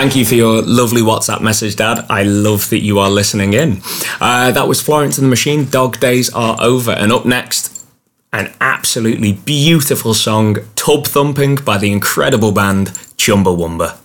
Thank you for your lovely WhatsApp message, Dad. I love that you are listening in. That was Florence and the Machine, Dog Days Are Over. And up next, an absolutely beautiful song, Tub Thumping by the incredible band Chumbawamba.